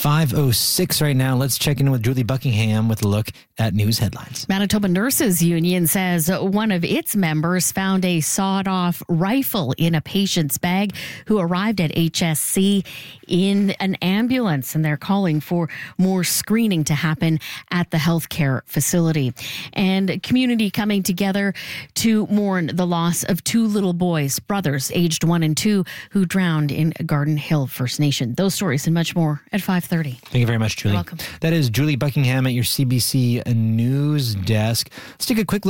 5:06 right now. Let's check in with Julie Buckingham with a look at news headlines. Manitoba Nurses Union says one of its members found a sawed-off rifle in a patient's bag who arrived at HSC in an ambulance, and they're calling for more screening to happen at the healthcare facility. And community coming together to mourn the loss of two little boys, brothers aged 1 and 2, who drowned in Garden Hill First Nation. Those stories and much more at 5:30. Thank you very much, Julie. You're welcome. That is Julie Buckingham at your CBC News desk. Let's take a quick look